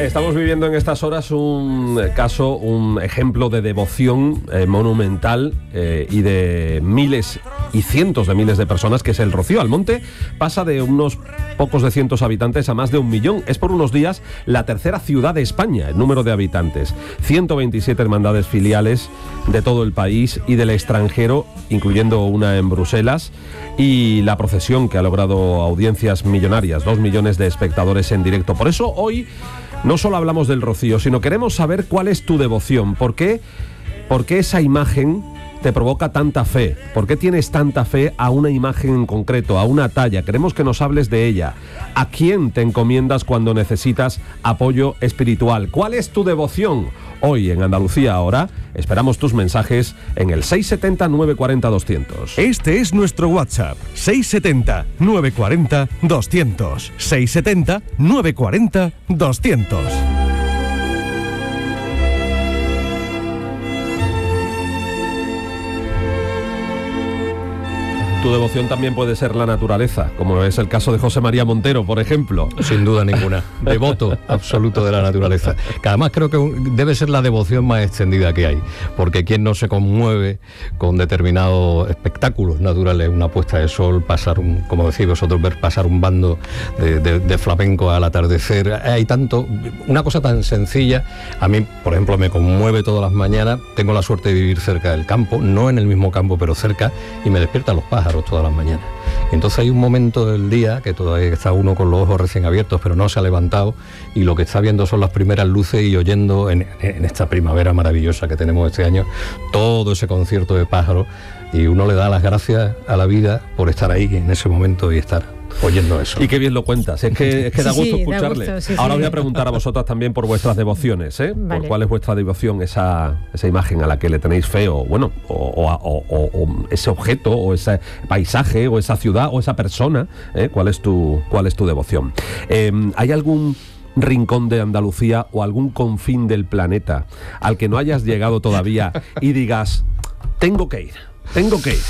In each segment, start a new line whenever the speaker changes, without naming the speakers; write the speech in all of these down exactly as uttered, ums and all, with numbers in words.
Estamos viviendo en estas horas un caso, un ejemplo de devoción eh, monumental eh, y de miles y cientos de miles de personas, que es el Rocío. Almonte pasa de unos pocos de cientos habitantes a más de un millón. Es por unos días la tercera ciudad de España en número de habitantes. ciento veintisiete hermandades filiales de todo el país y del extranjero, incluyendo una en Bruselas, y la procesión que ha logrado audiencias millonarias, dos millones de espectadores en directo. Por eso hoy no solo hablamos del Rocío, sino queremos saber cuál es tu devoción. ¿Por qué, por qué esa imagen te provoca tanta fe? ¿Por qué tienes tanta fe a una imagen en concreto, a una talla? Queremos que nos hables de ella. ¿A quién te encomiendas cuando necesitas apoyo espiritual? ¿Cuál es tu devoción? Hoy en Andalucía Ahora esperamos tus mensajes en el seis siete cero, nueve cuatro cero, doscientos.
Este es nuestro WhatsApp, seis siete cero, nueve cuatro cero, doscientos. seis siete cero, nueve cuatro cero, doscientos.
Tu devoción también puede ser la naturaleza, como es el caso de José María Montero, por ejemplo.
Sin duda ninguna. Devoto absoluto de la naturaleza. Que además creo que debe ser la devoción más extendida que hay, porque quien no se conmueve con determinados espectáculos naturales, una puesta de sol, pasar un, como decís vosotros, ver pasar un bando de, de, de flamenco al atardecer. Hay tanto, una cosa tan sencilla. A mí, por ejemplo, me conmueve todas las mañanas. Tengo la suerte de vivir cerca del campo, no en el mismo campo, pero cerca, y me despiertan los pájaros todas las mañanas. Entonces hay un momento del día que todavía está uno con los ojos recién abiertos, pero no se ha levantado, y lo que está viendo son las primeras luces y oyendo en, en esta primavera maravillosa que tenemos este año, todo ese concierto de pájaros, y uno le da las gracias a la vida por estar ahí en ese momento y estar oyendo eso.
Y qué bien lo cuentas, es que, es que da
Sí,
gusto
sí,
escucharle.
da gusto, sí,
Ahora
sí.
voy a preguntar a vosotras también por vuestras devociones, ¿eh?
Vale.
Por cuál es vuestra devoción, esa, esa imagen a la que le tenéis fe, o bueno, o, o, o, o, o ese objeto, o ese paisaje, o esa ciudad, o esa persona, ¿eh? ¿Cuál es tu, cuál es tu devoción? Eh, ¿Hay algún rincón de Andalucía o algún confín del planeta al que no hayas llegado todavía y digas, tengo que ir, tengo que ir?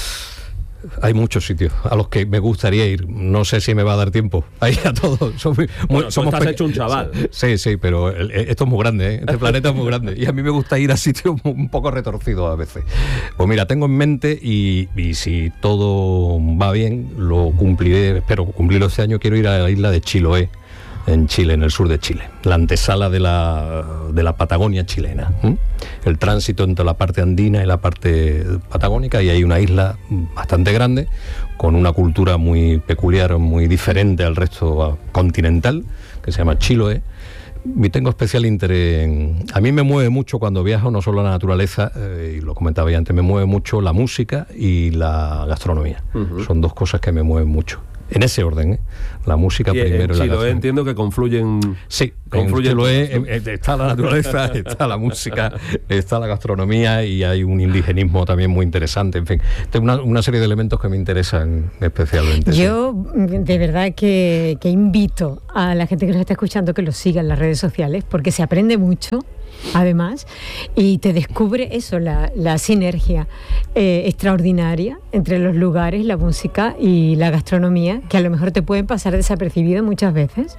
Hay muchos sitios a los que me gustaría ir. No sé si me va a dar tiempo a ir a todos. Somos, muy,
Bueno, tú
somos
estás
pe-
hecho un chaval.
Sí, sí, pero el, esto es muy grande, ¿eh? Este planeta es muy grande. Y a mí me gusta ir a sitios un poco retorcidos a veces. Pues mira, tengo en mente, y, y si todo va bien, lo cumpliré, espero cumplirlo este año. Quiero ir a la isla de Chiloé, en Chile, en el sur de Chile, la antesala de la, de la Patagonia chilena, ¿eh? El tránsito entre la parte andina y la parte patagónica, y hay una isla bastante grande, con una cultura muy peculiar, muy diferente al resto continental, que se llama Chiloé. Y tengo especial interés en... A mí me mueve mucho cuando viajo, no solo la naturaleza, eh, y lo comentaba ya antes, me mueve mucho la música y la gastronomía. Uh-huh. Son dos cosas que me mueven mucho. En ese orden, ¿eh? La música
Y
primero
en
y la
Chiloé
gastronomía.
entiendo que confluyen.
Sí,
confluyen
en Chiloé
todos, ¿no?
eh, eh, está la naturaleza, está la música, está la gastronomía, y hay un indigenismo también muy interesante. En fin, tengo una, una serie de elementos que me interesan especialmente.
Yo de verdad que, que invito a la gente que nos está escuchando que lo siga en las redes sociales, porque se aprende mucho, además, y te descubre eso, la, la sinergia eh, extraordinaria entre los lugares, la música y la gastronomía, que a lo mejor te pueden pasar desapercibido muchas veces,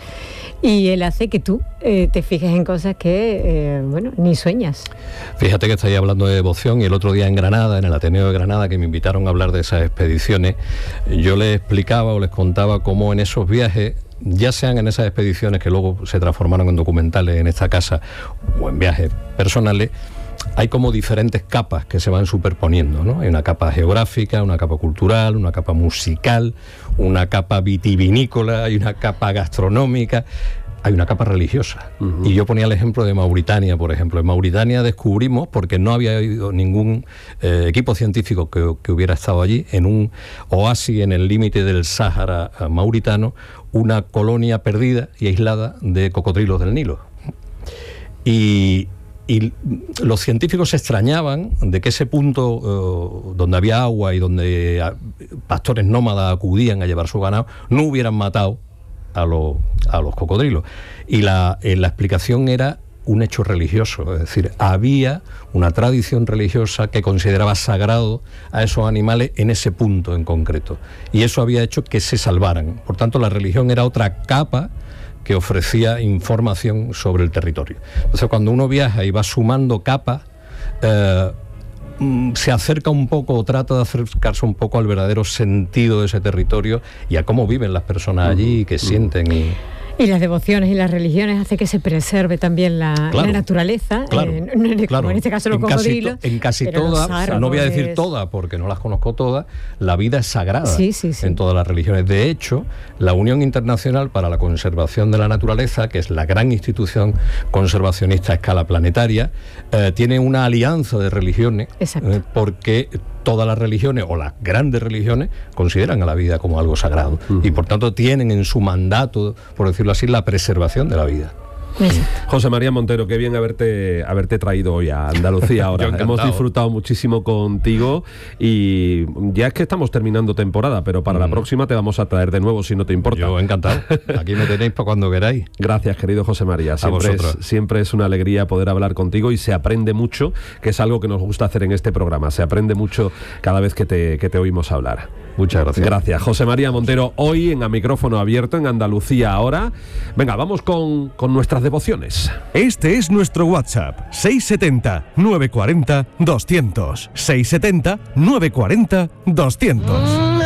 y él hace que tú eh, te fijes en cosas que, eh, bueno, ni sueñas.
Fíjate que estáis hablando de devoción, y el otro día en Granada, en el Ateneo de Granada, que me invitaron a hablar de esas expediciones, yo les explicaba o les contaba cómo en esos viajes, ya sean en esas expediciones que luego se transformaron en documentales en esta casa, o en viajes personales, hay como diferentes capas que se van superponiendo, ¿no? Hay una capa geográfica, una capa cultural, una capa musical, una capa vitivinícola, hay una capa gastronómica, hay una capa religiosa. Uh-huh. Y yo ponía el ejemplo de Mauritania, por ejemplo. En Mauritania descubrimos, porque no había habido ningún eh, equipo científico que, que hubiera estado allí, en un oasis en el límite del Sáhara mauritano, una colonia perdida y aislada de cocodrilos del Nilo. Y, y los científicos se extrañaban de que ese punto uh, donde había agua y donde uh, pastores nómadas acudían a llevar su ganado, no hubieran matado a los, a los cocodrilos. Y la, eh, la explicación era un hecho religioso, es decir, había una tradición religiosa que consideraba sagrado a esos animales en ese punto en concreto, y eso había hecho que se salvaran. Por tanto, la religión era otra capa que ofrecía información sobre el territorio. Entonces, cuando uno viaja y va sumando capas, eh, se acerca un poco o trata de acercarse un poco al verdadero sentido de ese territorio y a cómo viven las personas allí y qué sienten. Y...
Y las devociones y las religiones hace que se preserve también la,
claro,
la naturaleza,
claro,
eh, no, no,
claro.
como en este caso los
en
cocodrilos.
Casi to, en casi todas, o sea, no voy a decir todas porque no las conozco todas, la vida es sagrada
sí, sí, sí.
en todas las religiones. De hecho, la Unión Internacional para la Conservación de la Naturaleza, que es la gran institución conservacionista a escala planetaria, eh, tiene una alianza de religiones, eh, porque todas las religiones, o las grandes religiones, consideran a la vida como algo sagrado. Uh-huh. Y por tanto tienen en su mandato, por decirlo así, la preservación de la vida.
José María Montero, qué bien haberte, haberte traído hoy a Andalucía ahora. Hemos disfrutado muchísimo contigo y ya es que estamos terminando temporada, pero para mm. la próxima te vamos a traer de nuevo si no te importa.
Yo encantado. Aquí me tenéis para cuando queráis.
Gracias, querido José María. Siempre es, siempre es una alegría poder hablar contigo y se aprende mucho, que es algo que nos gusta hacer en este programa. Se aprende mucho cada vez que te, que te oímos hablar.
Muchas gracias.
Gracias. José María Montero, hoy en A Micrófono Abierto en Andalucía ahora. Venga, vamos con, con nuestras devociones.
Este es nuestro WhatsApp, seis setenta, novecientos cuarenta, doscientos. seis setenta, novecientos cuarenta, doscientos.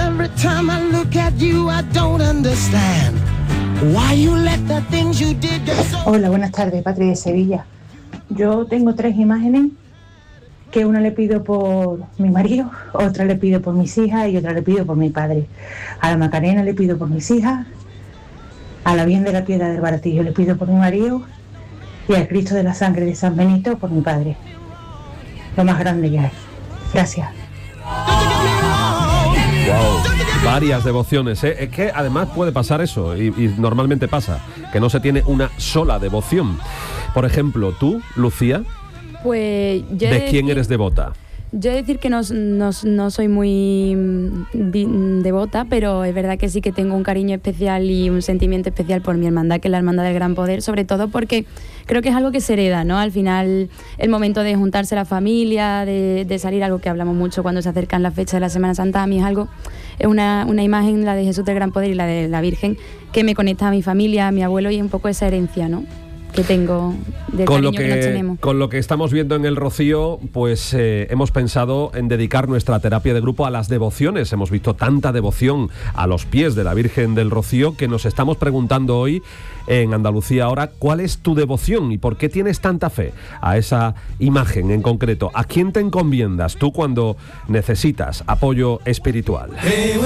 Hola, buenas tardes, Patri de Sevilla. Yo tengo tres imágenes, que una le pido por mi marido, otra le pido por mis hijas y otra le pido por mi padre. A la Macarena le pido por mis hijas, a la Virgen de la Piedra del Baratillo le pido por mi marido y al Cristo de la Sangre de San Benito por mi padre. Lo más grande que hay. Gracias.
Wow. Varias devociones, ¿eh? Es que además puede pasar eso, y, y normalmente pasa, que no se tiene una sola devoción. Por ejemplo, tú, Lucía,
pues yo
¿de quién eres devota?
Yo he de decir que no, no, no soy muy devota, pero es verdad que sí que tengo un cariño especial y un sentimiento especial por mi hermandad, que es la Hermandad del Gran Poder, sobre todo porque creo que es algo que se hereda, ¿no? Al final, el momento de juntarse la familia, de, de salir, algo que hablamos mucho cuando se acercan las fechas de la Semana Santa, a mí es algo, es una, una imagen, la de Jesús del Gran Poder y la de la Virgen, que me conecta a mi familia, a mi abuelo y un poco esa herencia, ¿no?, que tengo del
con
cariño
lo que,
que nos tenemos.
Con lo que estamos viendo en el Rocío, pues eh, hemos pensado en dedicar nuestra terapia de grupo a las devociones. Hemos visto tanta devoción a los pies de la Virgen del Rocío que nos estamos preguntando hoy en Andalucía ahora, ¿cuál es tu devoción y por qué tienes tanta fe a esa imagen en concreto? ¿A quién te encomiendas tú cuando necesitas apoyo espiritual?